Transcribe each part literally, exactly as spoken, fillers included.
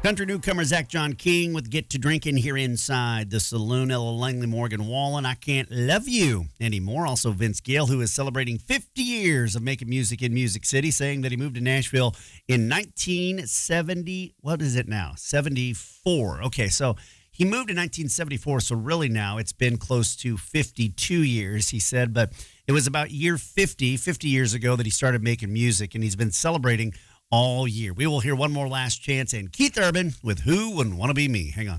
Country newcomer Zach John King with Get to Drinking here inside the saloon. Ella Langley, Morgan Wallen, I Can't Love You Anymore. Also Vince Gill, who is celebrating fifty years of making music in Music City, saying that he moved to Nashville in nineteen seventy. What is it now? seventy-four. Okay, so he moved in nineteen seventy-four, so really now it's been close to fifty-two years, he said. But it was about year fifty, fifty years ago that he started making music, and he's been celebrating all year. We will hear one more last chance and Keith Urban with Who Wouldn't Want to Be Me. Hang on.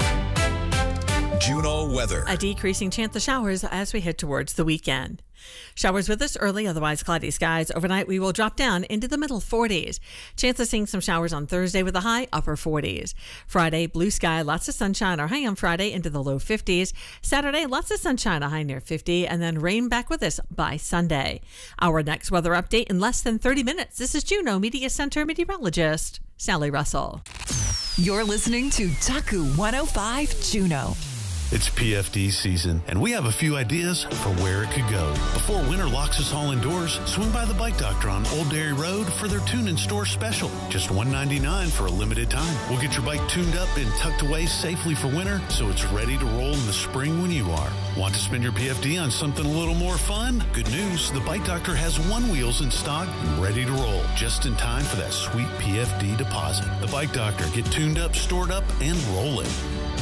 Juneau weather. A decreasing chance of showers as we head towards the weekend. Showers with us early, otherwise cloudy skies. Overnight, we will drop down into the middle forties. Chance of seeing some showers on Thursday with a high upper forties. Friday, blue sky, lots of sunshine. Our high on Friday into the low fifties. Saturday, lots of sunshine, a high near fifty. And then rain back with us by Sunday. Our next weather update in less than thirty minutes. This is Juneau Media Center meteorologist Sally Russell. You're listening to Taku one oh five Juneau. It's P F D season, and we have a few ideas for where it could go. Before winter locks us all indoors, swing by the Bike Doctor on Old Dairy Road for their tune-in store special. Just one ninety-nine for a limited time. We'll get your bike tuned up and tucked away safely for winter, so it's ready to roll in the spring when you are. Want to spend your P F D on something a little more fun? Good news, the Bike Doctor has one wheels in stock and ready to roll, just in time for that sweet P F D deposit. The Bike Doctor, get tuned up, stored up, and rolling.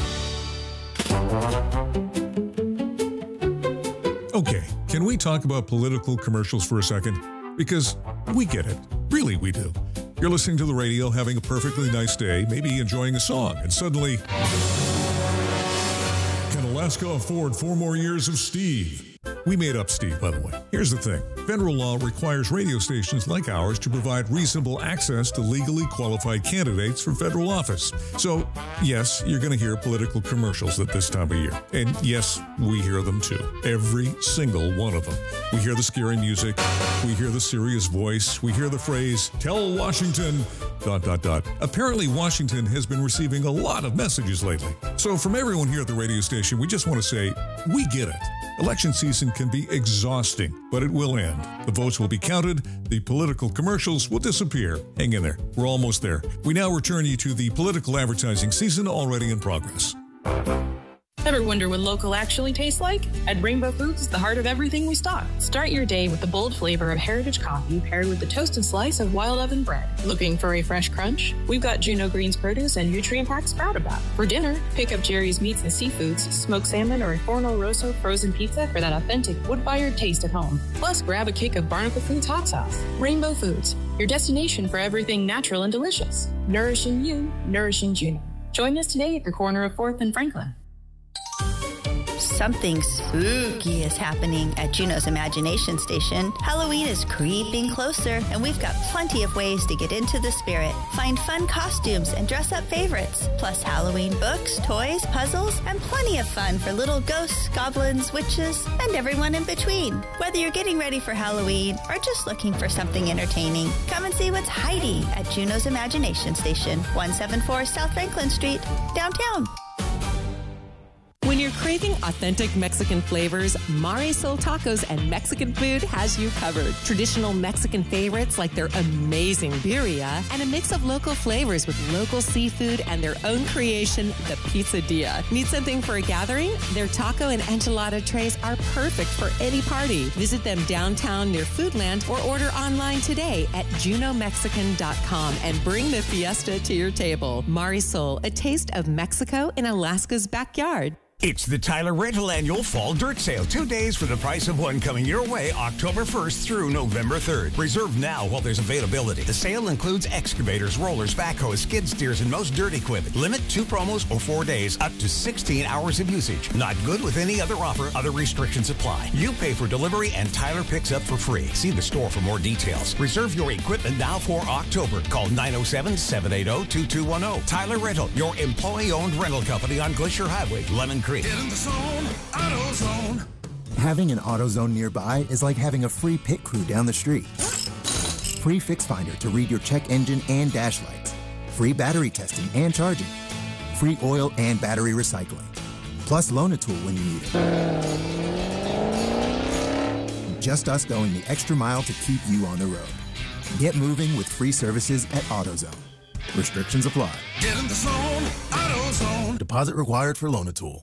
Okay, can we talk about political commercials for a second? Because we get it. Really, we do. You're listening to the radio, having a perfectly nice day, maybe enjoying a song, and suddenly... Can Alaska afford four more years of Steve? We made up Steve, by the way. Here's the thing. Federal law requires radio stations like ours to provide reasonable access to legally qualified candidates for federal office. So, yes, you're going to hear political commercials at this time of year. And yes, we hear them too. Every single one of them. We hear the scary music. We hear the serious voice. We hear the phrase, tell Washington, dot, dot, dot. Apparently, Washington has been receiving a lot of messages lately. So from everyone here at the radio station, we just want to say, we get it. Election season can be exhausting, but it will end. The votes will be counted. The political commercials will disappear. Hang in there. We're almost there. We now return you to the political advertising season already in progress. Ever wonder what local actually tastes like? At Rainbow Foods, the heart of everything we stock. Start your day with the bold flavor of heritage coffee paired with the toasted slice of wild oven bread. Looking for a fresh crunch? We've got Juneau Greens produce and nutrient-packed Sprout About. For dinner, pick up Jerry's Meats and Seafoods, smoked salmon, or a Forno Rosso frozen pizza for that authentic wood-fired taste at home. Plus, grab a kick of Barnacle Foods hot sauce. Rainbow Foods, your destination for everything natural and delicious. Nourishing you, nourishing Juneau. Join us today at the corner of fourth and Franklin. Something spooky is happening at Juneau's Imagination Station. Halloween is creeping closer, and we've got plenty of ways to get into the spirit. Find fun costumes and dress up favorites, plus Halloween books, toys, puzzles, and plenty of fun for little ghosts, goblins, witches, and everyone in between. Whether you're getting ready for Halloween or just looking for something entertaining, come and see what's hiding at Juneau's Imagination Station, one seventy-four South Franklin Street, downtown. When you're craving authentic Mexican flavors, Marisol Tacos and Mexican Food has you covered. Traditional Mexican favorites like their amazing birria and a mix of local flavors with local seafood and their own creation, the Pizzadilla. Need something for a gathering? Their taco and enchilada trays are perfect for any party. Visit them downtown near Foodland or order online today at juneau mexican dot com and bring the fiesta to your table. Marisol, a taste of Mexico in Alaska's backyard. It's the Tyler Rental Annual Fall Dirt Sale. Two days for the price of one coming your way October first through November third. Reserve now while there's availability. The sale includes excavators, rollers, backhoes, skid steers, and most dirt equipment. Limit two promos or four days, up to sixteen hours of usage. Not good with any other offer. Other restrictions apply. You pay for delivery and Tyler picks up for free. See the store for more details. Reserve your equipment now for October. Call nine oh seven, seven eight oh, two two one oh. Tyler Rental, your employee-owned rental company on Glacier Highway, Lemon Creek. Get in the zone, AutoZone. Having an AutoZone nearby is like having a free pit crew down the street. Free Fix Finder to read your check engine and dash lights. Free battery testing and charging. Free oil and battery recycling. Plus Loan-A-Tool when you need it. Just us going the extra mile to keep you on the road. Get moving with free services at AutoZone. Restrictions apply. Get in the zone, AutoZone. Deposit required for Loan-A-Tool.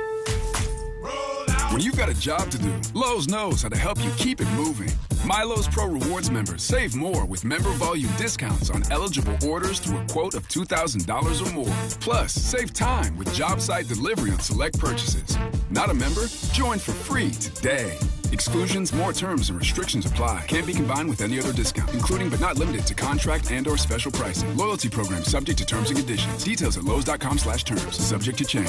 When you've got a job to do, Lowe's knows how to help you keep it moving. MyLowe's Pro Rewards members save more with member volume discounts on eligible orders through a quote of two thousand dollars or more. Plus, save time with job site delivery on select purchases. Not a member? Join for free today. Exclusions, more terms, and restrictions apply. Can't be combined with any other discount, including but not limited to contract and or special pricing. Loyalty program subject to terms and conditions. Details at Lowe's dot com slash terms. Subject to change.